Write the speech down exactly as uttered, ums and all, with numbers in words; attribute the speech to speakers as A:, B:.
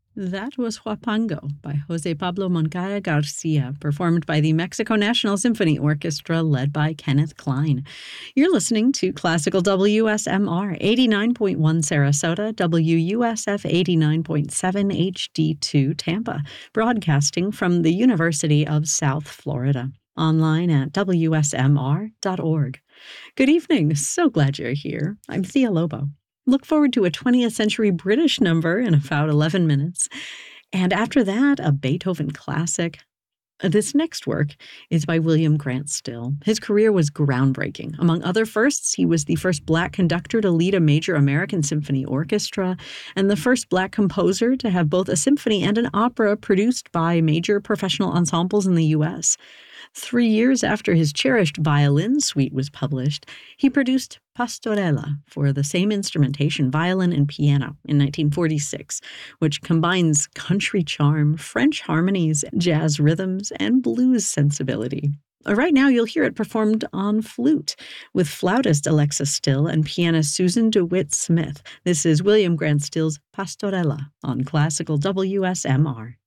A: That was Huapango by Jose Pablo Moncada Garcia, performed by the Mexico National Symphony Orchestra, led by Kenneth Klein. You're listening to Classical W S M R, eighty-nine point one Sarasota, W U S F eighty-nine point seven H D two Tampa, broadcasting from the University of South Florida. Online at W S M R dot org. Good evening. So glad you're here. I'm Thea Lobo. Look forward to a twentieth century British number in about eleven minutes. And after that, a Beethoven classic. This next work is by William Grant Still. His career was groundbreaking. Among other firsts, he was the first Black conductor to lead a major American symphony orchestra, and the first Black composer to have both a symphony and an opera produced by major professional ensembles in the U S Three years after his cherished violin suite was published, he produced Pastorella for the same instrumentation, violin and piano, in nineteen forty-six, which combines country charm, French harmonies, jazz rhythms, and blues sensibility. Right now, you'll hear it performed on flute with flautist Alexa Still and pianist Susan DeWitt Smith. This is William Grant Still's Pastorella on Classical W S M R.